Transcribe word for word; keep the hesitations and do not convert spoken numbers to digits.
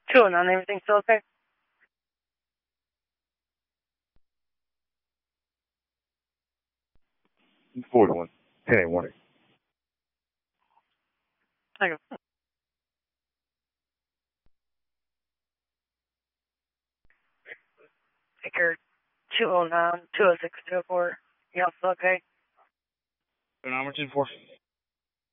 two oh nine, everything still okay? forty-one, ten eight warning. Thank you. Baker two oh nine, two oh six, two oh four. You all still okay? Number two four.